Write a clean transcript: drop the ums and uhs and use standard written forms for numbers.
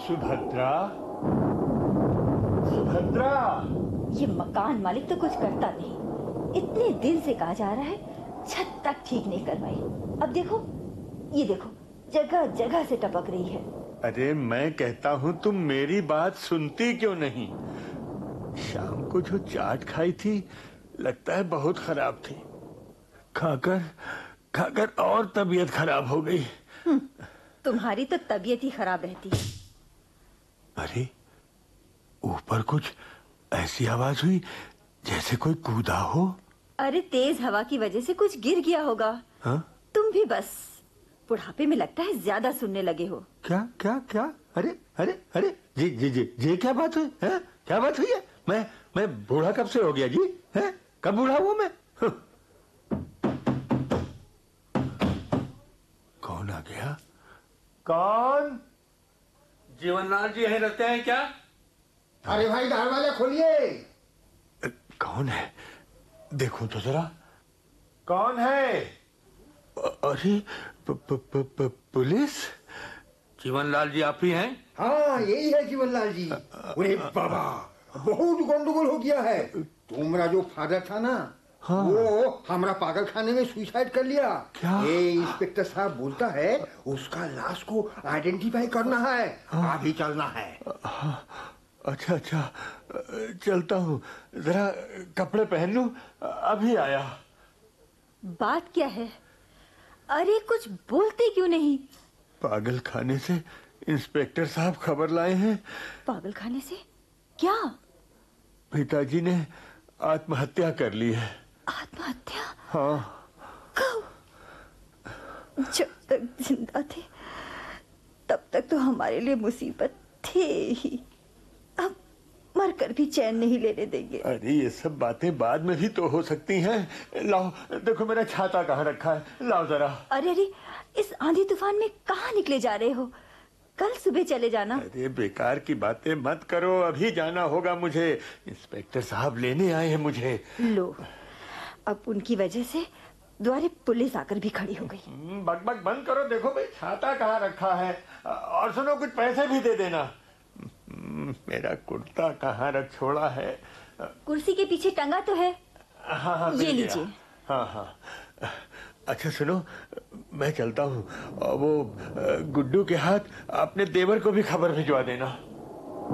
सुभद्रा, सुभद्रा। ये मकान मालिक तो कुछ करता नहीं। इतने दिन से कहा जा रहा है छत तक ठीक नहीं करवाई। अब देखो, ये देखो, जगह जगह से टपक रही है। अरे मैं कहता हूँ तुम मेरी बात सुनती क्यों नहीं? शाम को जो चाट खाई थी लगता है बहुत खराब थी। खाकर खाकर और तबीयत खराब हो गई। तुम्हारी तो तबीयत ही खराब रहती है। अरे ऊपर कुछ ऐसी आवाज हुई जैसे कोई कूदा हो। अरे तेज हवा की वजह से कुछ गिर गया होगा। हाँ? तुम भी बस बुढ़ापे में लगता है ज्यादा सुनने लगे हो। क्या क्या क्या? अरे अरे अरे जी जी जी जी, क्या बात हुई है? क्या बात हुई है? मैं बूढ़ा कब से हो गया जी? है कब बूढ़ा हुआ मैं? कौन आ गया? कौन? जीवनलाल जी यहीं रहते हैं क्या? अरे भाई दरवाजा खोलिए। कौन है? देखो तो जरा कौन है? अरे पुलिस? जीवनलाल जी आप ही हैं? हाँ यही है जीवनलाल जी। अरे बाबा बहुत गंडगोल हो गया है। तुम्हारा जो फादर था ना, हाँ। वो हमारा पागल खाने में सुसाइड कर लिया। क्या? ये इंस्पेक्टर साहब बोलता है उसका लाश को आइडेंटिफाई करना है। हाँ। अभी चलना है। अच्छा अच्छा, चलता हूँ। जरा कपड़े पहन लूं, अभी आया। बात क्या है? अरे कुछ बोलते क्यों नहीं? पागल खाने से इंस्पेक्टर साहब खबर लाए हैं। पागल खाने से? क्या? पिताजी ने आत्महत्या कर ली है। आत्महत्या? हाँ। कब? जब तक जिंदा थे तब तक तो हमारे लिए मुसीबत थे ही। अब मरकर भी चैन नहीं लेने देंगे। अरे ये सब बातें बाद में भी तो हो सकती हैं। लाओ देखो मेरा छाता कहाँ रखा है, लाओ जरा। अरे अरे, इस आंधी तूफान में कहाँ निकले जा रहे हो? कल सुबह चले जाना। अरे बेकार की बातें मत करो, अभी जाना होगा मुझे। इंस्पेक्टर साहब लेने आए हैं मुझे। लो, अब उनकी वजह से द्वारे पुलिस आकर भी खड़ी हो गई। बकबक बंद करो। देखो भाई छाता कहाँ रखा है, और सुनो कुछ पैसे भी दे देना। मेरा कुर्ता कहाँ रख छोड़ा है? कुर्सी के पीछे टंगा तो है। हाँ हाँ, ये लीजिए। हाँ हाँ। अच्छा सुनो, मैं चलता हूँ। वो गुड्डू के हाथ अपने देवर को भी खबर भिजवा देना।